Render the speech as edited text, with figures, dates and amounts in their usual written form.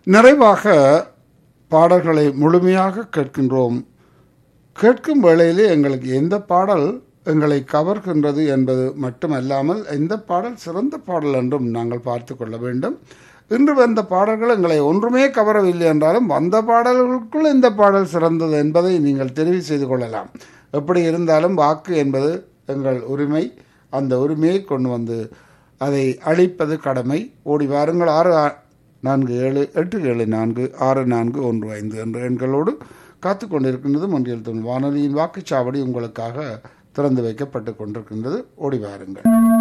நிறைவாக பாடல்களை முழுமையாக கேட்கின்றோம். கேட்கும் வேளையிலே எங்களுக்கு எந்த பாடல் எங்களை கவர்கின்றது என்பது மட்டுமல்லாமல் எந்த பாடல் சிறந்த பாடல் என்றும் நாங்கள் பார்த்து கொள்ள வேண்டும். இன்று வந்த பாடல்கள் எங்களை ஒன்றுமே கவரவில்லை என்றாலும் வந்த பாடல்களுக்குள் இந்த பாடல் சிறந்தது என்பதை நீங்கள் தெரிவு செய்து கொள்ளலாம். எப்படி இருந்தாலும் வாக்கு என்பது எங்கள் உரிமை. அந்த உரிமையை கொண்டு வந்து அதை அளிப்பது கடமை. ஓடி வாருங்கள். 6478746415 என்ற எண்களோடு காத்து கொண்டிருக்கின்றது மொன்றியல் தமிழ் வானொலியின் வாக்குச்சாவடி உங்களுக்காக திறந்து வைக்கப்பட்டு கொண்டிருக்கின்றது. ஓடி வாருங்கள்.